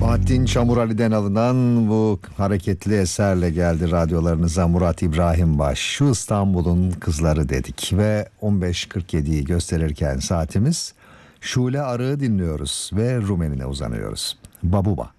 Bahattin Çamurali'den alınan bu hareketli eserle geldi radyolarınıza Murat İbrahim Baş. Şu İstanbul'un kızları dedik ve 15.47'yi gösterirken saatimiz Şule Arı'yı dinliyoruz ve Rumeli'ne uzanıyoruz. Babuba.